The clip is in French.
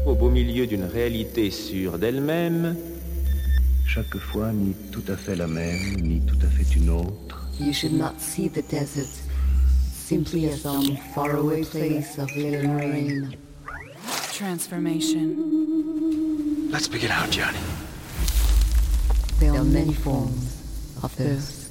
Au beau milieu d'une réalité sûre d'elle-même, chaque fois ni tout à fait la même, ni tout à fait une autre. You should not see the desert simply as some faraway place of alien rain. Transformation. Let's begin out, Johnny. There are many forms of thirst.